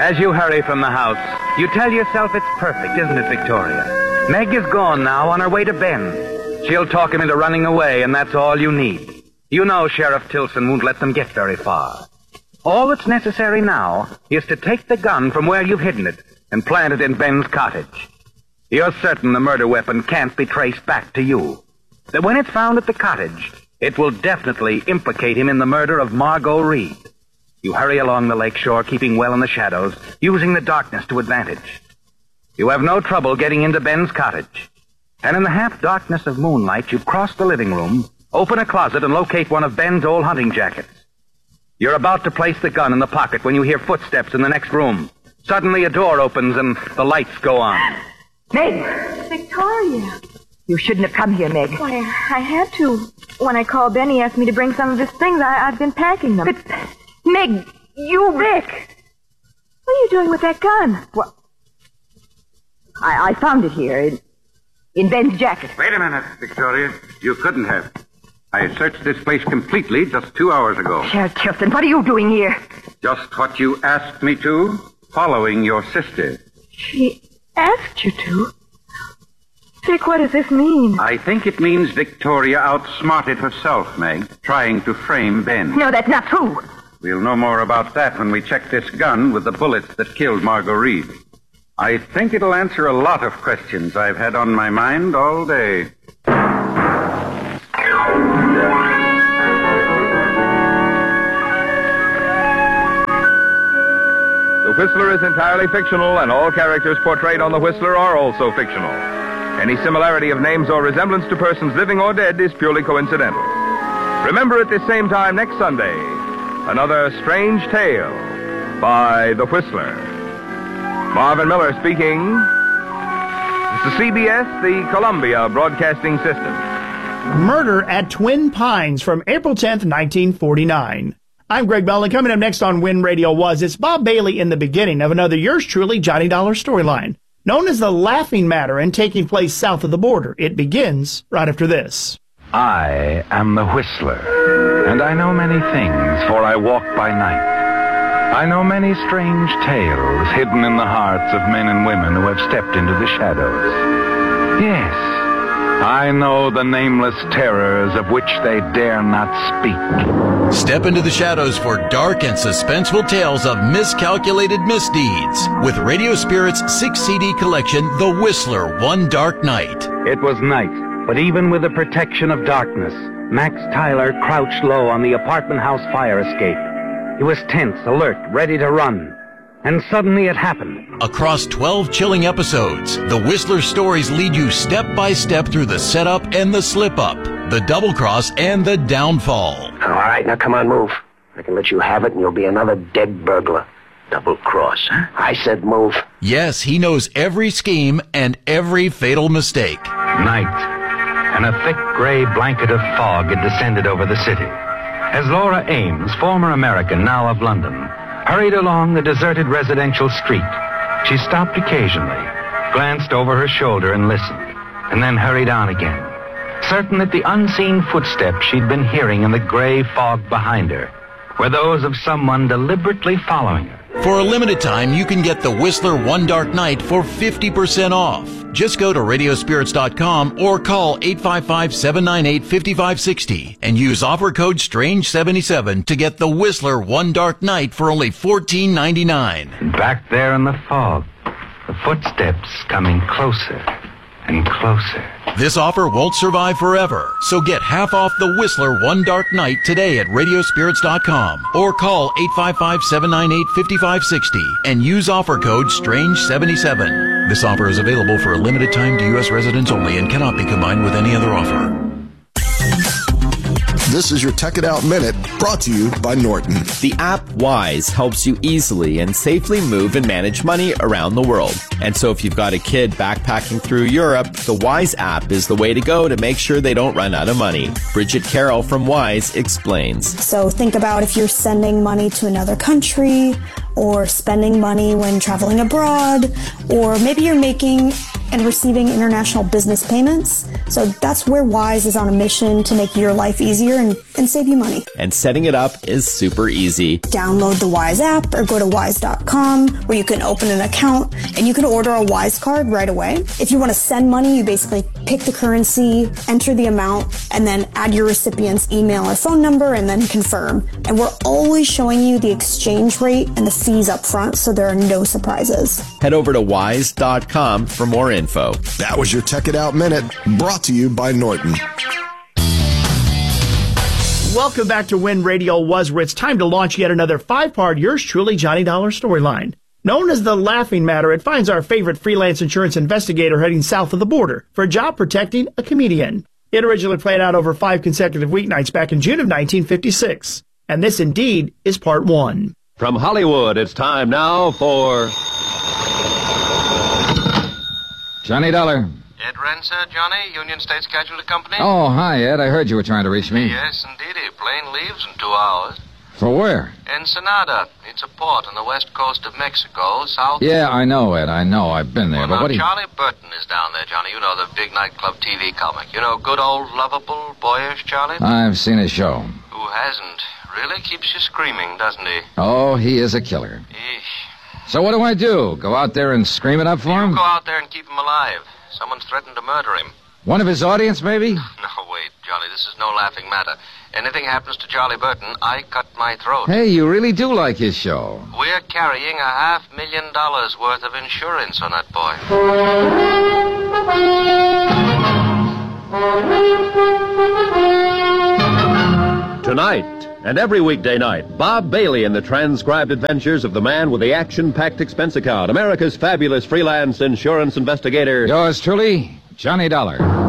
As you hurry from the house, you tell yourself it's perfect, isn't it, Victoria? Meg is gone now, on her way to Ben. She'll talk him into running away, and that's all you need. You know Sheriff Tilson won't let them get very far. All that's necessary now is to take the gun from where you've hidden it and plant it in Ben's cottage. You're certain the murder weapon can't be traced back to you. That when it's found at the cottage, it will definitely implicate him in the murder of Margot Reed. You hurry along the lakeshore, keeping well in the shadows, using the darkness to advantage. You have no trouble getting into Ben's cottage. And in the half-darkness of moonlight, you cross the living room, open a closet, and locate one of Ben's old hunting jackets. You're about to place the gun in the pocket when you hear footsteps in the next room. Suddenly a door opens and the lights go on. Meg! Victoria. You shouldn't have come here, Meg. Why, I had to. When I called Ben, he asked me to bring some of his things. I've been packing them. But, Meg, you... Vic! What are you doing with that gun? What? I found it here, in Ben's jacket. Wait a minute, Victoria. You couldn't have. I searched this place completely just 2 hours ago. Sheriff Tilson, what are you doing here? Just what you asked me to, following your sister. She asked you to? Vic, what does this mean? I think it means Victoria outsmarted herself, Meg, trying to frame Ben. No, that's not true. We'll know more about that when we check this gun with the bullets that killed Margot Reed. I think it'll answer a lot of questions I've had on my mind all day. The Whistler is entirely fictional, and all characters portrayed on The Whistler are also fictional. Any similarity of names or resemblance to persons living or dead is purely coincidental. Remember at this same time next Sunday, another strange tale by The Whistler. Marvin Miller speaking. This is CBS, the Columbia Broadcasting System. Murder at Twin Pines from April 10th, 1949. I'm Greg Bell, coming up next on When Radio Was, it's Bob Bailey in the beginning of another Yours Truly Johnny Dollar storyline, known as The Laughing Matter and taking place south of the border. It begins right after this. I am the Whistler, and I know many things, for I walk by night. I know many strange tales hidden in the hearts of men and women who have stepped into the shadows. Yes, I know the nameless terrors of which they dare not speak. Step into the shadows for dark and suspenseful tales of miscalculated misdeeds with Radio Spirit's 6-CD collection, The Whistler, One Dark Night. It was night, but even with the protection of darkness, Max Tyler crouched low on the apartment house fire escape. He was tense, alert, ready to run. And suddenly it happened. Across 12 chilling episodes, The Whistler stories lead you step by step through the setup and the slip-up, the double-cross and the downfall. All right, now come on, move. I can let you have it and you'll be another dead burglar. Double-cross, huh? I said move. Yes, he knows every scheme and every fatal mistake. Night, and a thick gray blanket of fog had descended over the city. As Laura Ames, former American, now of London, hurried along the deserted residential street, she stopped occasionally, glanced over her shoulder and listened, and then hurried on again, certain that the unseen footsteps she'd been hearing in the gray fog behind her were those of someone deliberately following her. For a limited time, you can get The Whistler One Dark Night for 50% off. Just go to radiospirits.com or call 855-798-5560 and use offer code STRANGE77 to get The Whistler One Dark Night for only $14.99. Back there in the fog, the footsteps coming closer and closer. This offer won't survive forever, so get half off The Whistler One Dark Night today at radiospirits.com or call 855-798-5560 and use offer code STRANGE77. This offer is available for a limited time to U.S. residents only and cannot be combined with any other offer. This is your Tech It Out Minute, brought to you by Norton. The app Wise helps you easily and safely move and manage money around the world. And so if you've got a kid backpacking through Europe, the Wise app is the way to go to make sure they don't run out of money. Bridget Carroll from Wise explains. So think about if you're sending money to another country or spending money when traveling abroad, or maybe you're making and receiving international business payments. So that's where Wise is on a mission to make your life easier and save you money. And setting it up is super easy. Download the Wise app or go to wise.com where you can open an account and you can order a Wise card right away. If you want to send money, you basically pick the currency, enter the amount, and then add your recipient's email or phone number and then confirm. And we're always showing you the exchange rate and the fees up front, so there are no surprises. Head over to wise.com for more info. That was your Tech It Out Minute, brought to you by Norton. Welcome back to When Radio Was, where it's time to launch yet another 5-part Yours Truly Johnny Dollar storyline. Known as the Laughing Matter, it finds our favorite freelance insurance investigator heading south of the border for a job protecting a comedian. It originally played out over 5 consecutive weeknights back in June of 1956. And this indeed is part 1. From Hollywood, it's time now for Johnny Dollar. Ed Renser, Johnny, Union States Casualty Company. Oh, hi, Ed. I heard you were trying to reach me. Yes, indeedy. Plane leaves in 2 hours. For where? Ensenada. It's a port on the west coast of Mexico, south... Yeah, I know, Ed. I know. I've been there. Well, but now, what do you... Charlie Burton is down there, Johnny. You know, the big nightclub TV comic. You know, good old, lovable, boyish Charlie? I've seen his show. Who hasn't? Really keeps you screaming, doesn't he? Oh, he is a killer. Eesh. So what do I do? Go out there and scream it up for him? You go out there and keep him alive. Someone's threatened to murder him. One of his audience, maybe? No, wait, Johnny, this is no laughing matter. Anything happens to Charlie Burton, I cut my throat. Hey, you really do like his show. We're carrying $500,000 worth of insurance on that boy. Tonight and every weekday night, Bob Bailey in the transcribed adventures of the man with the action-packed expense account, America's fabulous freelance insurance investigator. Yours truly, Johnny Dollar.